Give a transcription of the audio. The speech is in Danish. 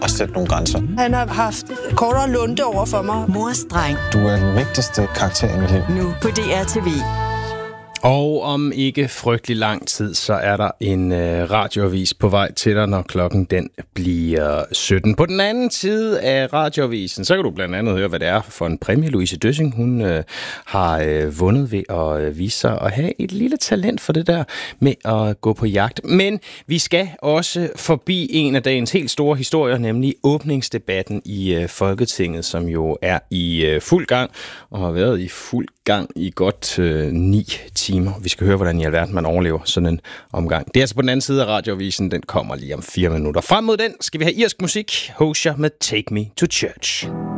at sætte nogle grænser. Han har haft kortere lunte over for mig. Mors dreng. Du er den vigtigste karakter i mit liv. Nu på DRTV. Og om ikke frygtelig lang tid, så er der en radioavis på vej til dig, når klokken den bliver 17. På den anden side af radioavisen, så kan du blandt andet høre, hvad det er for en præmie, Louise Døssing, hun har vundet ved at vise sig at have et lille talent for det der med at gå på jagt. Men vi skal også forbi en af dagens helt store historier, nemlig åbningsdebatten i Folketinget, som jo er i fuld gang og har været i fuld gang i godt 9 timer. Vi skal høre, hvordan i alverden man overlever sådan en omgang. Det er altså på den anden side af radioavisen. Den kommer lige om 4 minutter. Frem mod den skal vi have irsk musik. Hosier med Take Me to Church.